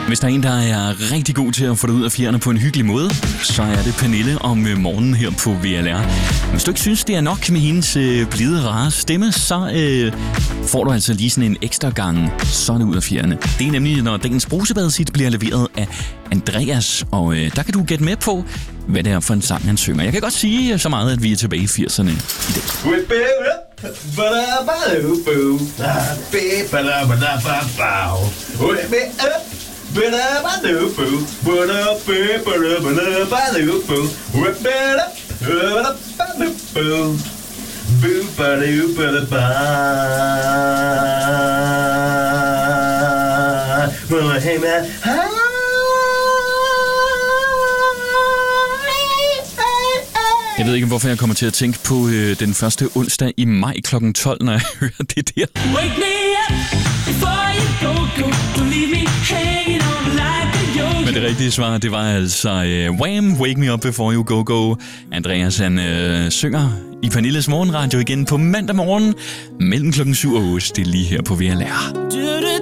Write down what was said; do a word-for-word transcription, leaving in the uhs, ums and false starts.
Hvis der er en, der er rigtig god til at få det ud af fjerne på en hyggelig måde, så er det Pernille om morgenen her på V L R. Hvis du ikke synes, det er nok med hendes øh, blide, rare stemme, så øh, får du altså lige sådan en ekstra gang, så er det ud af fjerne. Det er nemlig, når dagens brusebadsit bliver leveret af Andreas, og øh, der kan du gætte med på, hvad det er for en sang, han synger. Jeg kan godt sige så meget, at vi er tilbage i firserne i dag. Jeg ved ikke, hvorfor jeg kommer til at tænke på øh, den første onsdag i maj klokken tolv, når jeg hører det der. Wake me up before you go, go. Don't leave me hanging on like a yo-yo. Men det rigtige svar, det var altså øh, Wham! Wake me up before you go, go. Andreas, han øh, synger i Pernilles morgenradio igen på mandag morgen mellem klokken syv og otte. Det er lige her på V L R.